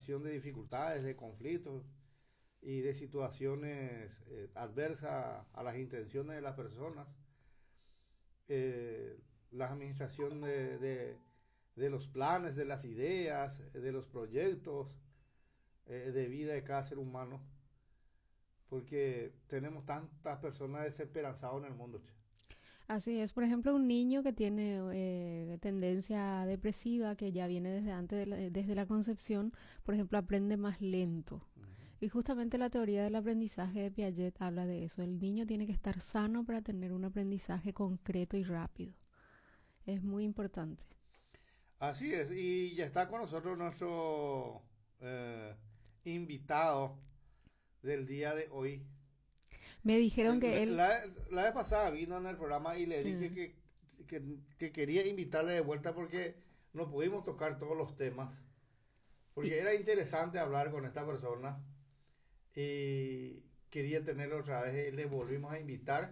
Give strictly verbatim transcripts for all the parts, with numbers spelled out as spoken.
generación de dificultades, de conflictos y de situaciones eh, adversas a las intenciones de las personas. Eh, la administración de, de, de los planes, de las ideas, de los proyectos eh, de vida de cada ser humano, porque tenemos tantas personas desesperanzadas en el mundo, che. Así es, por ejemplo, un niño que tiene eh, tendencia depresiva, que ya viene desde antes, de la, desde la concepción, por ejemplo, aprende más lento. Uh-huh. Y justamente la teoría del aprendizaje de Piaget habla de eso. El niño tiene que estar sano para tener un aprendizaje concreto y rápido. Es muy importante. Así es, y ya está con nosotros nuestro eh, invitado del día de hoy. Me dijeron que él... La, la vez pasada vino en el programa y le dije uh-huh. que, que, que quería invitarle de vuelta porque no pudimos tocar todos los temas. Porque y... era interesante hablar con esta persona y quería tenerlo otra vez y le volvimos a invitar.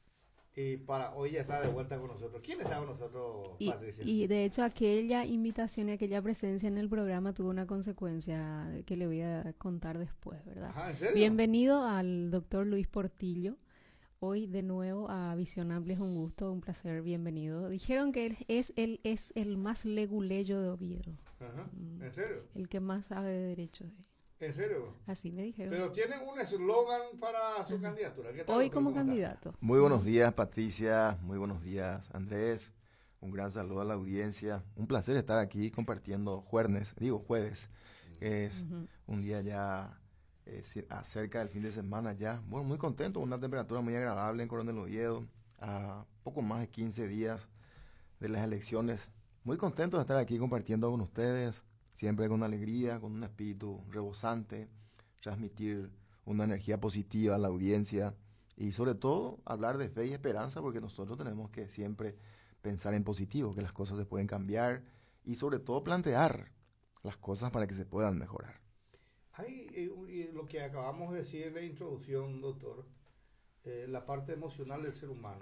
Y para hoy ya está de vuelta con nosotros. ¿Quién está con nosotros, y, Patricia? Y de hecho aquella invitación y aquella presencia en el programa tuvo una consecuencia que le voy a contar después, ¿verdad? Ajá, ¿en serio? Bienvenido al doctor Luis Portillo. Hoy de nuevo a Visión Amplia, es un gusto, un placer, bienvenido. Dijeron que él es el, es el más leguleyo de Oviedo. Ajá, ¿en serio? El que más sabe de derecho. ¿En serio? Así me dijeron. Pero tienen un eslogan para su uh-huh. candidatura. ¿Qué tal? Hoy como candidato. Muy buenos días, Patricia. Muy buenos días, Andrés. Un gran saludo a la audiencia. Un placer estar aquí compartiendo jueves, digo jueves, que es uh-huh. un día ya eh, acerca del fin de semana ya. Bueno, muy contento, una temperatura muy agradable en Coronel Oviedo, a poco más de quince días de las elecciones. Muy contento de estar aquí compartiendo con ustedes. Siempre con alegría, con un espíritu rebosante, transmitir una energía positiva a la audiencia y sobre todo hablar de fe y esperanza, porque nosotros tenemos que siempre pensar en positivo, que las cosas se pueden cambiar y sobre todo plantear las cosas para que se puedan mejorar. Hay eh, lo que acabamos de decir en la introducción, doctor, eh, la parte emocional del ser humano.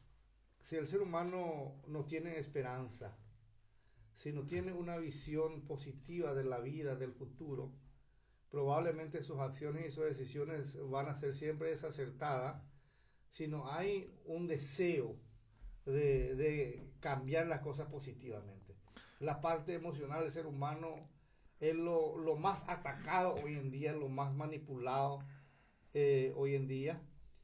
Si el ser humano no tiene esperanza, si no tiene una visión positiva de la vida, del futuro, probablemente sus acciones y sus decisiones van a ser siempre desacertadas. Si no hay un deseo de, de cambiar las cosas positivamente. La parte emocional del ser humano es lo, lo más atacado hoy en día, lo más manipulado eh, hoy en día.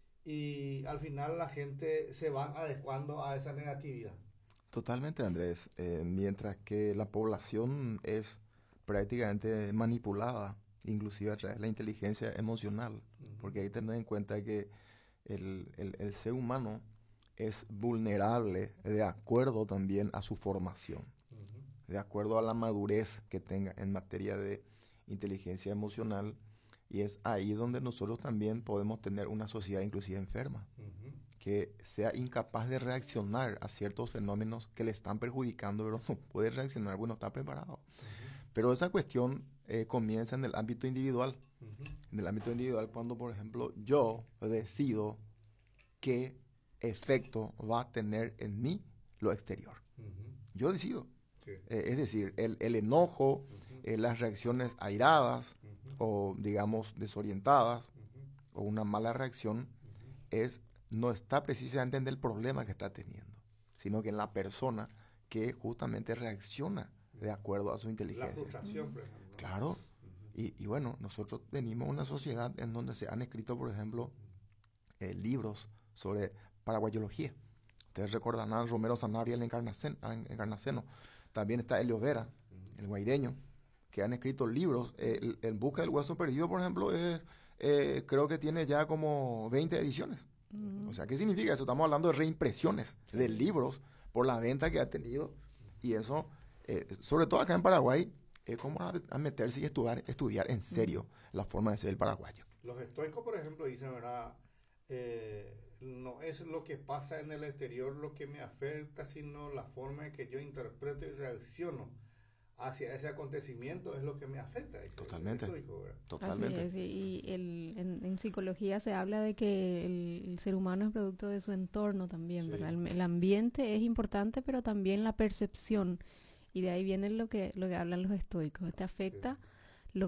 Y al final la gente se va adecuando a esa negatividad. Totalmente, Andrés. Eh, mientras que la población es prácticamente manipulada, inclusive a través de la inteligencia emocional, uh-huh. porque hay que tener en cuenta que el, el, el ser humano es vulnerable de acuerdo también a su formación, uh-huh. de acuerdo a la madurez que tenga en materia de inteligencia emocional, y es ahí donde nosotros también podemos tener una sociedad inclusive enferma. Uh-huh. Que sea incapaz de reaccionar a ciertos fenómenos que le están perjudicando, pero no puede reaccionar porque no está preparado. Uh-huh. Pero esa cuestión eh, comienza en el ámbito individual. Uh-huh. En el ámbito individual, cuando, por ejemplo, yo decido qué efecto va a tener en mí lo exterior. Uh-huh. Yo decido. Sí. Eh, es decir, el, el enojo, uh-huh. eh, las reacciones airadas uh-huh. o, digamos, desorientadas uh-huh. o una mala reacción uh-huh. es... no está precisamente en el problema que está teniendo, sino que en la persona que justamente reacciona de acuerdo a su inteligencia. La frustración, por ejemplo. Claro. Uh-huh. Y, y bueno, nosotros venimos a una sociedad en donde se han escrito, por ejemplo, eh, libros sobre paraguayología. Ustedes recordarán a Romero Sanabria, el encarnaceno, encarnaceno. También está Helio Vera, uh-huh. el guaireño, que han escrito libros. Eh, el, el Busca del Hueso Perdido, por ejemplo, es, eh, creo que tiene ya como veinte ediciones. Uh-huh. O sea, ¿qué significa eso? Estamos hablando de reimpresiones de libros por la venta que ha tenido. Y eso, eh, sobre todo acá en Paraguay, es como a, a meterse y estudiar, estudiar en serio uh-huh. la forma de ser el paraguayo. Los estoicos, por ejemplo, dicen, ¿verdad? Eh, no es lo que pasa en el exterior lo que me afecta, sino la forma en que yo interpreto y reacciono hacia ese acontecimiento es lo que me afecta. Totalmente. Estoico, Totalmente. Así es, y el, en, en psicología se habla de que el, el ser humano es producto de su entorno también, sí. ¿verdad? El, el ambiente es importante, pero también la percepción. Y de ahí viene lo que, lo que hablan los estoicos. Te afecta... Sí.